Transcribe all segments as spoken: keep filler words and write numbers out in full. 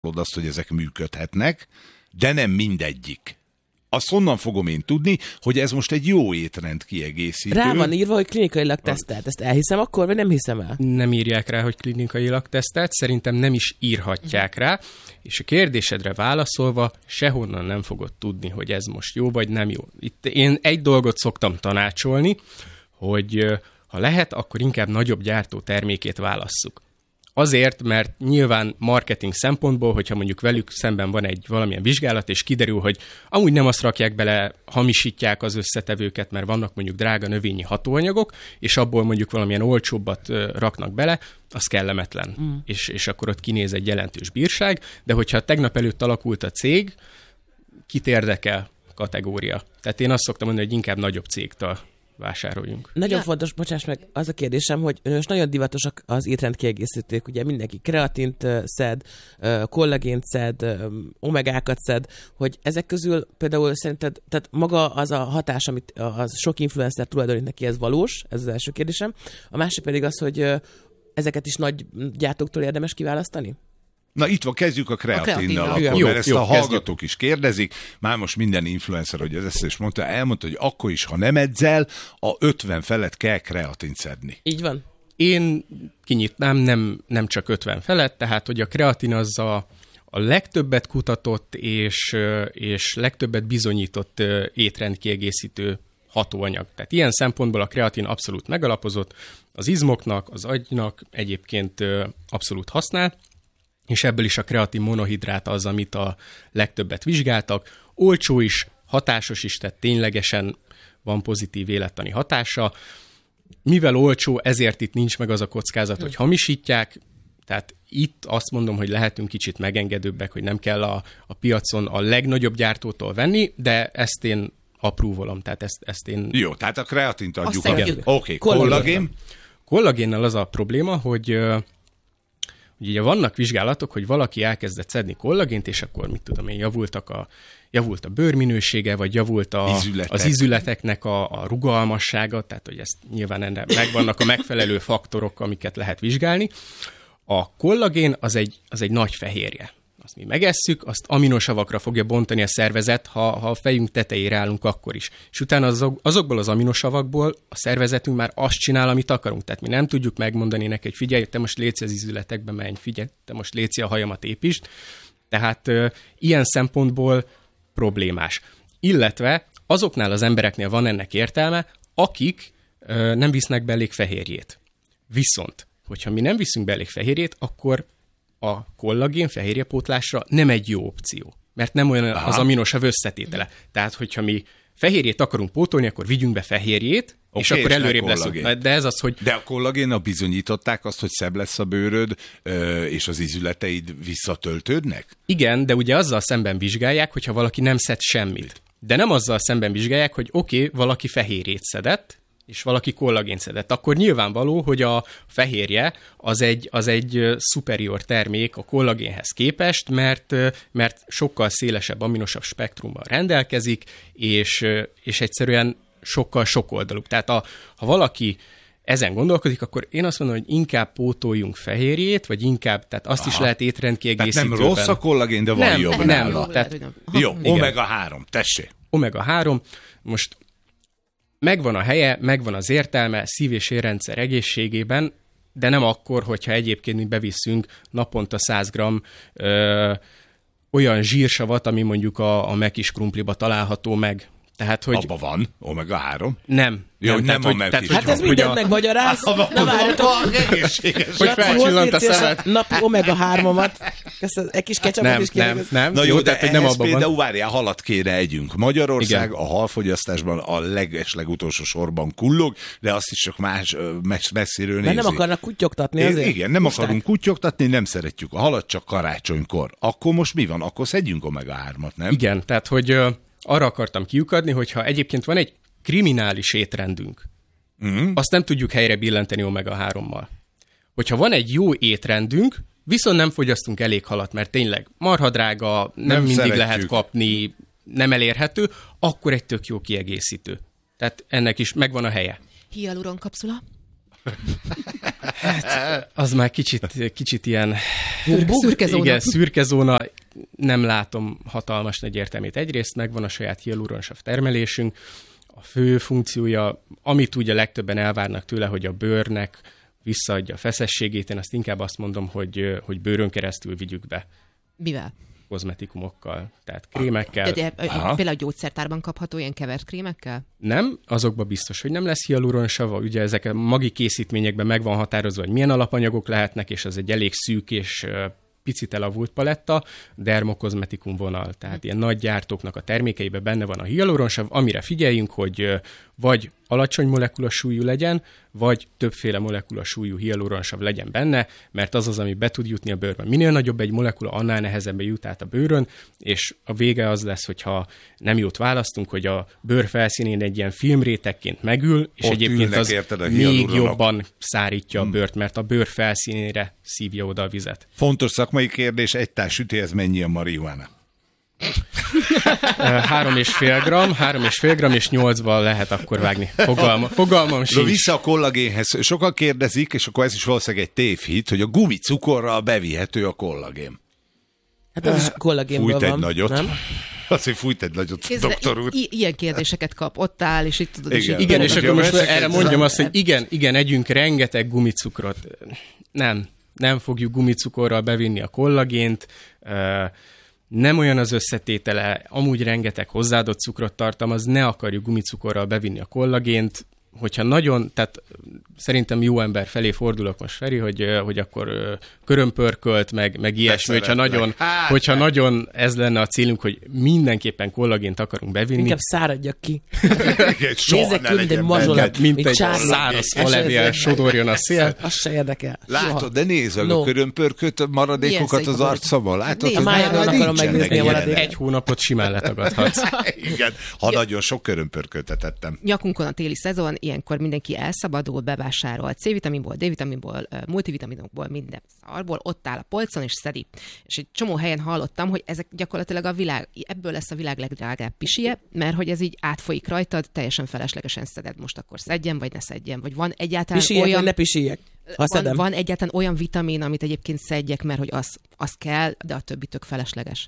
azt, hogy ezek működhetnek, de nem mindegyik. Azt honnan fogom én tudni, hogy ez most egy jó étrend kiegészítő? Rá van írva, hogy klinikailag tesztelt. Ezt elhiszem akkor, vagy nem hiszem el? Nem írják rá, hogy klinikailag tesztelt, szerintem nem is írhatják rá, és a kérdésedre válaszolva sehonnan nem fogod tudni, hogy ez most jó vagy nem jó. Itt én egy dolgot szoktam tanácsolni, hogy ha lehet, akkor inkább nagyobb gyártó termékét válasszuk. Azért, mert nyilván marketing szempontból, hogyha mondjuk velük szemben van egy valamilyen vizsgálat, és kiderül, hogy amúgy nem azt rakják bele, hamisítják az összetevőket, mert vannak mondjuk drága növényi hatóanyagok, és abból mondjuk valamilyen olcsóbbat raknak bele, az kellemetlen. Mm. És, és akkor ott kinéz egy jelentős bírság, de hogyha tegnap előtt alakult a cég, kit érdekel kategória. Tehát én azt szoktam mondani, hogy inkább nagyobb cégtől vásároljunk. Nagyon Ja. fontos, bocsáss meg, az a kérdésem, hogy most nagyon divatosak az étrendkiegészítők, ugye mindenki kreatint uh, szed, uh, kollagént szed, uh, omegákat szed, hogy ezek közül például szerinted, tehát maga az a hatás, amit az sok influencer tulajdonít neki, ez valós, ez az első kérdésem. A másik pedig az, hogy uh, ezeket is nagy gyártóktól érdemes kiválasztani? Na itt van, kezdjük a kreatinnal, A kreatinnal. akkor, Jó, mert ezt jó, a hallgatók kezdjük. is kérdezik. Már most minden influencer, hogy ez ezt is mondta, elmondta, hogy akkor is, ha nem edzel, a ötven felett kell kreatint szedni. Így van? Én kinyitnám, nem, nem csak ötven felett, tehát hogy a kreatin az a, a legtöbbet kutatott és, és legtöbbet bizonyított étrendkiegészítő hatóanyag. Tehát ilyen szempontból a kreatin abszolút megalapozott, az izmoknak, az agynak egyébként abszolút használ, és ebből is a kreatin monohidrát az, amit a legtöbbet vizsgáltak. Olcsó is, hatásos is, tehát ténylegesen van pozitív élettani hatása. Mivel olcsó, ezért itt nincs meg az a kockázat, hogy hamisítják, tehát itt azt mondom, hogy lehetünk kicsit megengedőbbek, hogy nem kell a, a piacon a legnagyobb gyártótól venni, de ezt én apróvolom, tehát ezt, ezt én... Jó, tehát a kreatint adjuk. Azt Oké, szedjük. okay, kollagén. Kollagénnel az a probléma, hogy... hogy ugye vannak vizsgálatok, hogy valaki elkezdett szedni kollagént, és akkor mit tudom én, javultak a, javult a bőrminősége, vagy javult a, Ízületek. az ízületeknek a, a rugalmassága, tehát hogy ezt nyilván ennek megvannak a megfelelő faktorok, amiket lehet vizsgálni. A kollagén az egy, az egy nagy fehérje. Azt mi megesszük, azt aminosavakra fogja bontani a szervezet, ha, ha a fejünk tetejére állunk akkor is. És utána azok, azokból az aminosavakból a szervezetünk már azt csinál, amit akarunk. Tehát mi nem tudjuk megmondani neki, hogy figyelj, te most léci az ízületekbe menj, figyelj, te most léci a hajamat építsd. Tehát ö, ilyen szempontból problémás. Illetve azoknál az embereknél van ennek értelme, akik ö, nem visznek be elég fehérjét. Viszont, hogyha mi nem viszünk be elég fehérjét, akkor a kollagén fehérjepótlásra nem egy jó opció, mert nem olyan Aha. az aminosav összetétele. Tehát, hogyha mi fehérjét akarunk pótolni, akkor vigyünk be fehérjét, Oké, és akkor és ne előrébb kollagén. leszünk. De ez az, hogy De a kollagénnal bizonyították azt, hogy szebb lesz a bőröd, ö, és az ízületeid visszatöltődnek? igen, de ugye azzal szemben vizsgálják, hogyha valaki nem szed semmit. De nem azzal szemben vizsgálják, hogy oké, okay, valaki fehérjét szedett, és valaki kollagént szedett, akkor nyilvánvaló, hogy a fehérje az egy, az egy superior termék a kollagénhez képest, mert, mert sokkal szélesebb aminosav spektrummal rendelkezik, és, és egyszerűen sokkal sokoldalúbb. Tehát a, ha valaki ezen gondolkodik, akkor én azt mondom, hogy inkább pótoljunk fehérjét, vagy inkább, tehát azt Aha. is lehet Tehát étrendkiegészítőben. nem rossz a kollagén, de van Nem, jobb nem, nála. nem. Tehát- Jó, Igen. omega három, tessék. omega három, most megvan a helye, megvan az értelme szív- és érrendszer egészségében, de nem akkor, hogyha egyébként mi bevisszünk naponta száz gramm ö, olyan zsírsavat, ami mondjuk a, a mekis krumpliba található meg. Tehát, hogy Abba van omega három. nem. Jó, nem, tehát, nem a hogy, Mekis. tehát, hogy, Hát ez hogy mindent a, megmagyaráz. Na várjatok, egészséges. hogy felcsillant a szemed. napi omega hármamat. Ezt egy kis ketchupot Nem, is nem, kérek. nem. Na jó, de tehát, hogy nem ehhez abban például van. várjál, halat kéne együnk. Magyarország Igen. a halfogyasztásban a leges-legutolsó sorban kullog, de azt is csak más ö, mess- messziről nézi. Mert nem akarnak kutyogtatni É, azért. Igen, nem Húzták. akarunk kutyogtatni, nem szeretjük a halat, csak karácsonykor. Akkor most mi van? Akkor szedjünk omega hármat, nem? Igen, tehát hogy ö, arra akartam kiukadni, hogyha egyébként van egy kriminális étrendünk, Mm. azt nem tudjuk helyre billenteni omega hárommal. Hogyha van egy jó étrendünk, viszont nem fogyasztunk elég halat, mert tényleg marhadrága, nem, Nem nem mindig szeretjük. lehet kapni, nem elérhető, akkor egy tök jó kiegészítő. Tehát ennek is megvan a helye. Hialuron kapszula. Hát, az már kicsit, kicsit ilyen szürke zóna. Igen, szürke zóna. Nem látom hatalmas nagy értelmét. Egyrészt megvan a saját hialuronsav termelésünk, a fő funkciója, amit ugye legtöbben elvárnak tőle, hogy a bőrnek visszaadja a feszességét, én azt inkább azt mondom, hogy, hogy bőrön keresztül vigyük be. Mivel? Kozmetikumokkal, tehát krémekkel. De, de, például a gyógyszertárban kapható ilyen kevert krémekkel? Nem, azokban biztos, hogy nem lesz hialuronsava. Ugye ezek a magi készítményekben meg van határozva, hogy milyen alapanyagok lehetnek, és az egy elég szűk és picit elavult paletta, dermokozmetikum vonal. Tehát ilyen nagy gyártóknak a termékeiben benne van a hialuronsav, amire figyeljünk, hogy vagy alacsony molekulasúlyú legyen, vagy többféle molekulasúlyú hialuronsav legyen benne, mert az az, ami be tud jutni a bőrbe. Minél nagyobb egy molekula, annál nehezebben jut át a bőrön, és a vége az lesz, hogyha nem jót választunk, hogy a bőr felszínén egy ilyen filmrétegként megül, és ott egyébként az még jobban szárítja a bőrt, mert a bőr felszínére szívja oda a vizet. Fontos szakmai kérdés, egy társ sütéhez mennyi a marihuána? Három és fél gram, három és fél gram, és nyolcban lehet akkor vágni. Fogalma, fogalmam sincs. Vissza a kollagénhez. Sokan kérdezik, és akkor ez is valószínűleg egy tévhit, hogy a gumicukorral bevihető a kollagén. Hát az is kollagénből Fújt van, egy nagyot. nem? Azt, hogy fújt egy nagyot, Kézzel, doktor úr. I- ilyen kérdéseket kap, ott áll, és itt tudod, Igen. és így Igen, és Ugye, akkor most mert erre ez- mondjam azt, hogy igen, igen, együnk rengeteg gumicukrot. Nem, nem fogjuk gumicukorral bevinni a kollagént, nem olyan az összetétele, amúgy rengeteg hozzáadott cukrot tartalmaz, ne akarjuk gumicukorral bevinni a kollagént, hogyha nagyon, tehát szerintem jó ember felé fordulok most, Feri, hogy, hogy akkor körömpörkölt, meg, meg ilyesmi, hogyha nagyon, Hát, hogyha nagyon ez lenne a célunk, hogy mindenképpen kollagént akarunk bevinni. Inkább száradjak ki. Soha Nézzek ne ki, mint egy legyen mazsolat. benned. mint Egy egy csárló. száraz Ez falevél se- sodorjon a szél. Az se érdekel. Látod, de nézd meg No. a körömpörköt maradékokat Milyen az szép arcában. Látod, Nézd, hogy a májadon már akarom nincsenek megnézni a ilyenek. maradékot. Egy hónapot simán letagadhatsz. Igen, ha nagyon sok körömpörkötet ettem. nyakunkon a téli szezon, ilyenkor mindenki elszabadul, bevásárol C-vitaminból, D-vitaminból, multivitaminokból, minden szarból, ott áll a polcon és szedi. És egy csomó helyen hallottam, hogy ezek gyakorlatilag a világ, ebből lesz a világ legdrágább pisie, mert hogy ez így átfolyik rajtad, teljesen feleslegesen szeded. Most akkor szedjem, vagy ne szedjem, vagy van egyáltalán Pisilyek, olyan... vagy ne pisilyek. Ha Van, szedem. van egyáltalán olyan vitamin, amit egyébként szedjek, mert hogy az, az kell, de a többi tök felesleges.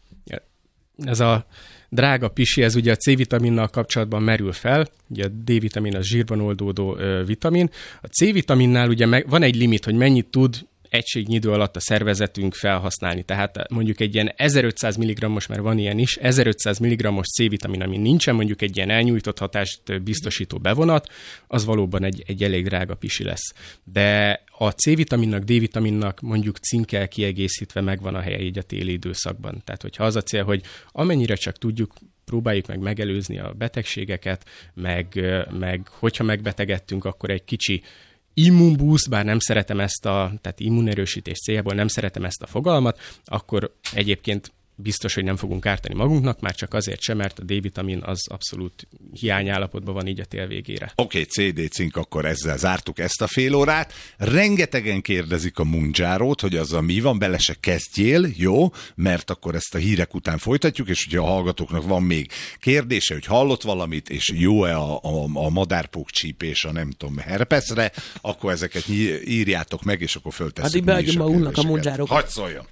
Ez a drága pisi, ez ugye a C-vitaminnal kapcsolatban merül fel, ugye a D-vitamin az zsírban oldódó ö, vitamin. A C-vitaminnál ugye meg, van egy limit, hogy mennyit tud egységnyi idő alatt a szervezetünk felhasználni. Tehát mondjuk egy ilyen ezerötszáz milligrammos, mert van ilyen is, ezerötszáz milligrammos C-vitamin, ami nincsen mondjuk egy ilyen elnyújtott hatást biztosító bevonat, az valóban egy, egy elég drága pisi lesz. De a C-vitaminnak, D-vitaminnak mondjuk cinkkel kiegészítve megvan a helye így a téli időszakban. Tehát hogyha az a cél, hogy amennyire csak tudjuk, próbáljuk meg megelőzni a betegségeket, meg, meg hogyha megbetegedtünk, akkor egy kicsi immunboost, bár nem szeretem ezt a, tehát immunerősítés céljából nem szeretem ezt a fogalmat, akkor egyébként biztos, hogy nem fogunk ártani magunknak, már csak azért sem, mert a D-vitamin az abszolút hiányállapotban van így a tél végére. Oké, okay, cé dé cink, akkor ezzel zártuk ezt a fél órát. Rengetegen kérdezik a Mounjárót, hogy azzal mi van, bele se kezdjél, jó? Mert akkor ezt a hírek után folytatjuk, és hogyha a hallgatóknak van még kérdése, hogy hallott valamit, és jó-e a, a, a madárpók csípés a nem tudom, herpeszre, akkor ezeket írjátok meg, és akkor föltesszük. Addig beadjuk magunknak a Mounjárókat. Hadd szóljon!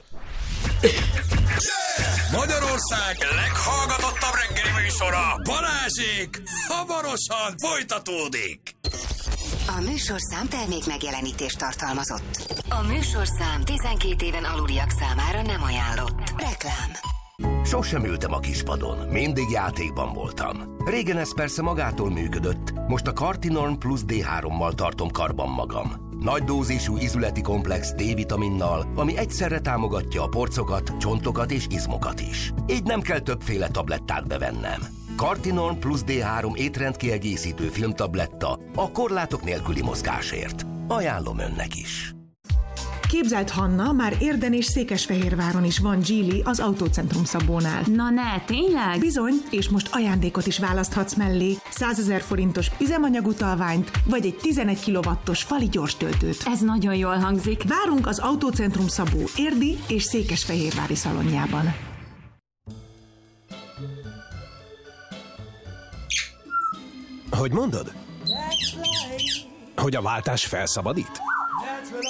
Magyarország leghallgatottabb reggeli műsora, Balázsék, hamarosan folytatódik. A műsorszám termék megjelenítést tartalmazott. A műsorszám tizenkét éven aluliak számára nem ajánlott. Reklám. Sosem ültem a kispadon, mindig játékban voltam. Régen ez persze magától működött, most a Cartinorm Plus dé hárommal tartom karban magam. Nagy dózisú izületi komplex D-vitaminnal, ami egyszerre támogatja a porcokat, csontokat és izmokat is. Így nem kell többféle tablettát bevennem. Cartinorm Plus dé három étrendkiegészítő filmtabletta a korlátok nélküli mozgásért. Ajánlom önnek is. Képzelt Hanna, már Érden és Székesfehérváron is van Geely az Autócentrum Szabónál. Na ne, tényleg? Bizony, és most ajándékot is választhatsz mellé. százezer forintos üzemanyagutalványt, vagy egy tizenegy kilowattos fali gyorstöltőt. Ez nagyon jól hangzik. Várunk az Autócentrum Szabó érdi és székesfehérvári szalonjában. Hogy mondod? Hogy a váltás felszabadít?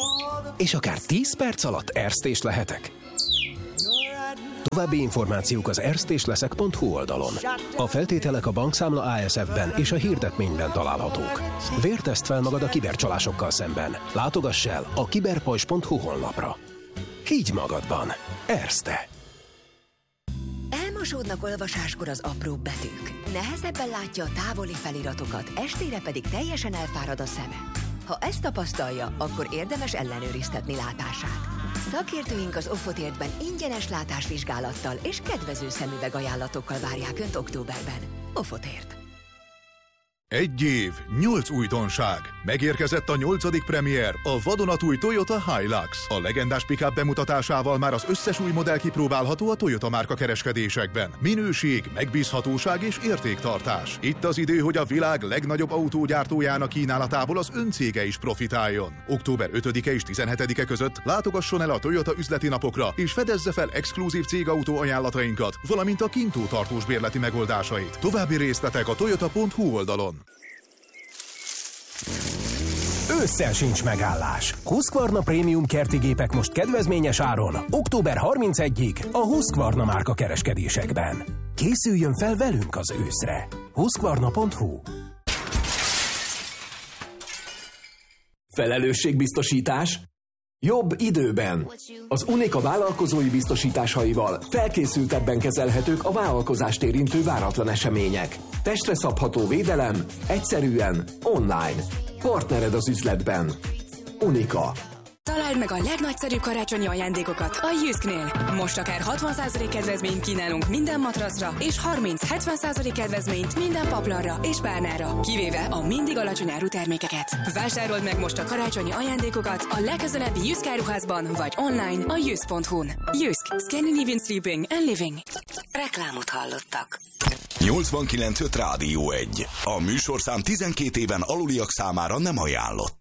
És akár tíz perc alatt erztés lehetek? További információk az erztésleszek pont hu oldalon. A feltételek a bankszámla á es ef-ben és a hirdetményben találhatók. Vérteszt fel magad a kibercsalásokkal szemben. Látogass el a kiberpajzs pont hu honlapra. Higgy magadban. Erzte. Elmosódnak olvasáskor az apróbb betűk. Nehezebben látja a távoli feliratokat, estére pedig teljesen elfárad a szeme. Ha ezt tapasztalja, akkor érdemes ellenőriztetni látását. Szakértőink az Offotértben ingyenes látásvizsgálattal és kedvező szemüveg ajánlatokkal várják Önt októberben. Offotért. Egy év, nyolc újdonság. Megérkezett a nyolcadik premier, a vadonatúj Toyota Hilux. A legendás pick-up bemutatásával már az összes új modell kipróbálható a Toyota márka kereskedésekben. Minőség, megbízhatóság és értéktartás. Itt az idő, hogy a világ legnagyobb autógyártójának kínálatából az ön cége is profitáljon. október ötödike és tizenhetedike között látogasson el a Toyota üzleti napokra, és fedezze fel exkluzív cégautó ajánlatainkat, valamint a kintó tartós bérleti megoldásait. További részletek a toyota pont hu oldalon. Ősszel sincs megállás. Husqvarna Prémium kerti gépek most kedvezményes áron, október harmincegyedikéig a Husqvarna márka kereskedésekben. Készüljön fel velünk az őszre. husqvarna pont hu. Felelősségbiztosítás jobb időben. Az Unica vállalkozói biztosításaival felkészültebben kezelhetők a vállalkozást érintő váratlan események. Testre szabható védelem, egyszerűen, online. Partnered az üzletben. Unica. Találd meg a legnagyszerűbb karácsonyi ajándékokat a Jysknél. Most akár hatvan százalék kedvezményt kínálunk minden matracra, és harminc-hetven százalék kedvezményt minden paplanra és párnára, kivéve a mindig alacsony áru termékeket. Vásárold meg most a karácsonyi ajándékokat a legközelebbi Jysk áruházban, vagy online a jysk pont hu-n. Jysk. Scandinavian Sleeping and Living. Reklámot hallottak. nyolcvankilenc öt Rádió egy. A műsorszám tizenkét éven aluliak számára nem ajánlott.